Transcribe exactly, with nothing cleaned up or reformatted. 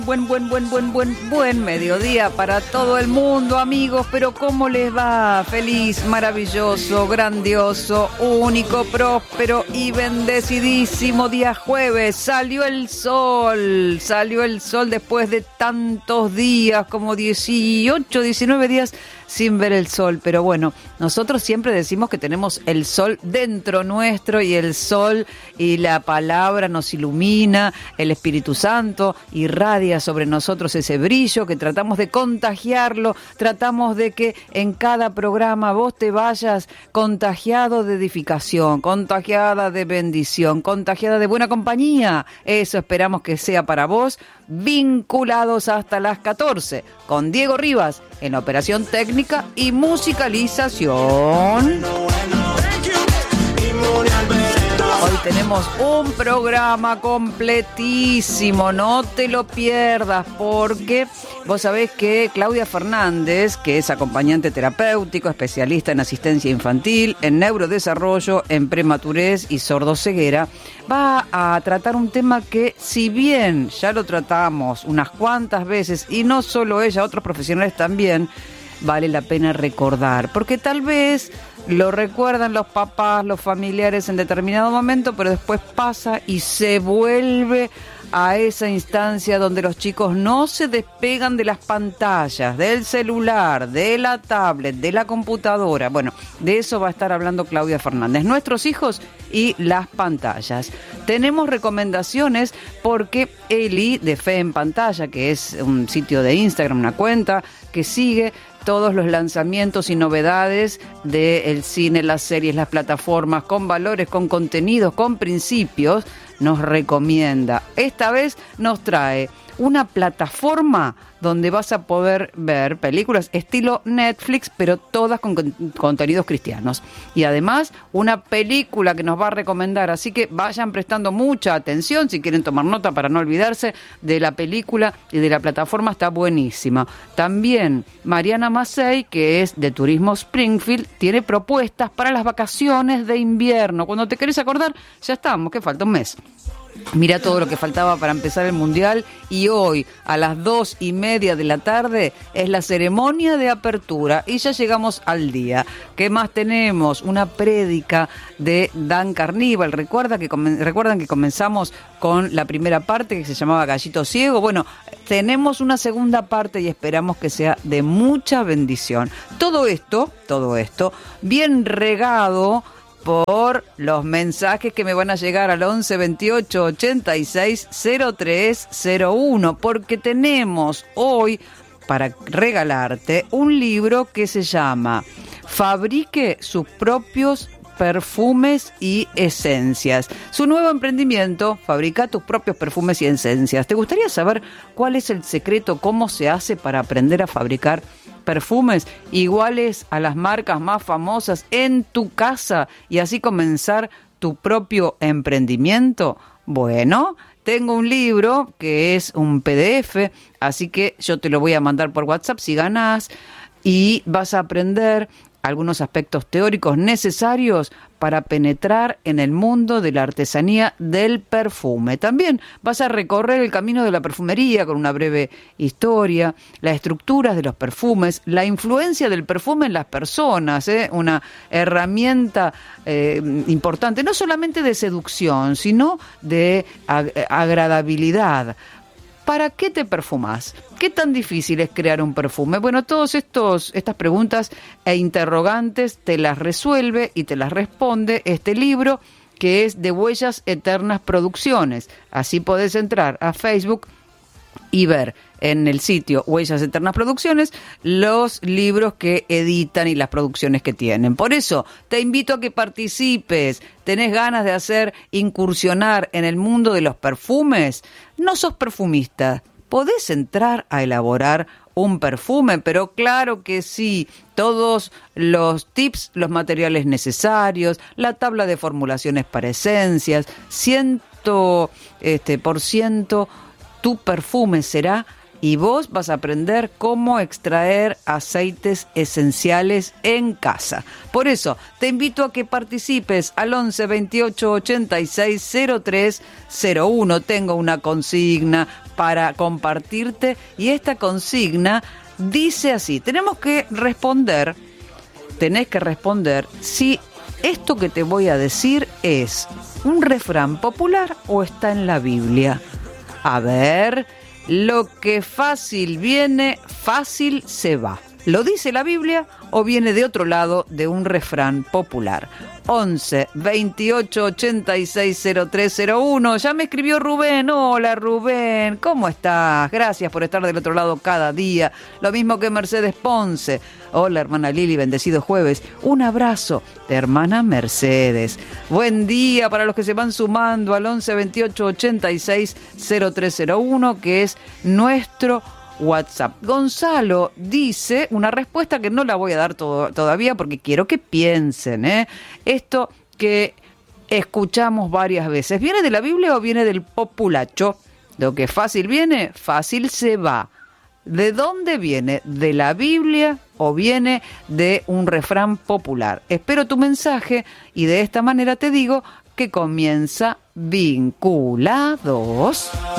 Buen, buen, buen, buen, buen, buen mediodía para todo el mundo, amigos, pero ¿cómo les va? Feliz, maravilloso, grandioso, único, próspero y bendecidísimo día jueves. Salió el sol, salió el sol después de tantos días, como dieciocho, diecinueve días sin ver el sol, pero bueno, nosotros siempre decimos que tenemos el sol dentro nuestro y el sol y la palabra nos ilumina, el Espíritu Santo irradia sobre nosotros ese brillo que tratamos de contagiarlo, tratamos de que en cada programa vos te vayas contagiado de edificación, contagiada de bendición, contagiada de buena compañía. Eso esperamos que sea para vos. Vinculados hasta las catorce con Diego Rivas en operación técnica y musicalización. Hoy tenemos un programa completísimo, no te lo pierdas, porque vos sabés que Claudia Fernández, que es acompañante terapéutico, especialista en asistencia infantil, en neurodesarrollo, en prematurez y sordoceguera, va a tratar un tema que, si bien ya lo tratamos unas cuantas veces, y no solo ella, otros profesionales también, vale la pena recordar, porque tal vez lo recuerdan los papás, los familiares en determinado momento, pero después pasa y se vuelve a esa instancia donde los chicos no se despegan de las pantallas, del celular, de la tablet, de la computadora. Bueno, de eso va a estar hablando Claudia Fernández. Nuestros hijos y las pantallas. Tenemos recomendaciones porque Eli, de Fe en Pantalla, que es un sitio de Instagram, una cuenta que sigue todos los lanzamientos y novedades del cine, las series, las plataformas, con valores, con contenidos, con principios, nos recomienda. Esta vez nos trae una plataforma donde vas a poder ver películas estilo Netflix, pero todas con, con contenidos cristianos. Y además, una película que nos va a recomendar, así que vayan prestando mucha atención si quieren tomar nota para no olvidarse de la película y de la plataforma, está buenísima. También Mariana Macei, que es de Turismo Springfield, tiene propuestas para las vacaciones de invierno. Cuando te querés acordar, ya estamos, que falta un mes. Mira todo lo que faltaba para empezar el Mundial y hoy a las dos y media de la tarde es la ceremonia de apertura y ya llegamos al día. ¿Qué más tenemos? Una prédica de Dan Carníbal. ¿Recuerda que, ¿Recuerdan que comenzamos con la primera parte que se llamaba Gallito Ciego? Bueno, tenemos una segunda parte y esperamos que sea de mucha bendición. Todo esto, todo esto, bien regado por los mensajes que me van a llegar al once veintiocho ochenta y seis cero tres cero uno, porque tenemos hoy para regalarte un libro que se llama Fabrique sus propios perfumes y esencias. Su nuevo emprendimiento, fabrica tus propios perfumes y esencias. ¿Te gustaría saber cuál es el secreto, cómo se hace para aprender a fabricar perfumes iguales a las marcas más famosas en tu casa y así comenzar tu propio emprendimiento? Bueno, tengo un libro que es un P D F, así que yo te lo voy a mandar por WhatsApp si ganás y vas a aprender algunos aspectos teóricos necesarios para penetrar en el mundo de la artesanía del perfume. También vas a recorrer el camino de la perfumería con una breve historia, las estructuras de los perfumes, la influencia del perfume en las personas, ¿eh? Una herramienta eh, importante, no solamente de seducción, sino de ag- agradabilidad. ¿Para qué te perfumas? ¿Qué tan difícil es crear un perfume? Bueno, todas estas preguntas e interrogantes te las resuelve y te las responde este libro que es de Huellas Eternas Producciones. Así podés entrar a Facebook y ver en el sitio Huellas Eternas Producciones los libros que editan y las producciones que tienen. Por eso te invito a que participes. ¿Tenés ganas de hacer incursionar en el mundo de los perfumes? No sos perfumista, podés entrar a elaborar un perfume, pero claro que sí, todos los tips, los materiales necesarios, la tabla de formulaciones para esencias, ciento este, por ciento tu perfume será y vos vas a aprender cómo extraer aceites esenciales en casa. Por eso, te invito a que participes al once veintiocho ochenta y seis cero tres cero uno. Tengo una consigna para compartirte y esta consigna dice así. Tenemos que responder, tenés que responder si esto que te voy a decir es un refrán popular o está en la Biblia. A ver, lo que fácil viene, fácil se va. ¿Lo dice la Biblia o viene de otro lado de un refrán popular? once veintiocho ochenta y seis cero tres cero uno. Ya me escribió Rubén. Hola Rubén, ¿cómo estás? Gracias por estar del otro lado cada día. Lo mismo que Mercedes Ponce. Hola hermana Lili, bendecido jueves. Un abrazo de hermana Mercedes. Buen día para los que se van sumando al once veintiocho ochenta y seis cero tres cero uno, que es nuestro WhatsApp. Gonzalo dice una respuesta que no la voy a dar todo, todavía porque quiero que piensen, ¿eh? Esto que escuchamos varias veces, ¿viene de la Biblia o viene del populacho? Lo que fácil viene, fácil se va. ¿De dónde viene? ¿De la Biblia o viene de un refrán popular? Espero tu mensaje y de esta manera te digo que comienza Vinculados.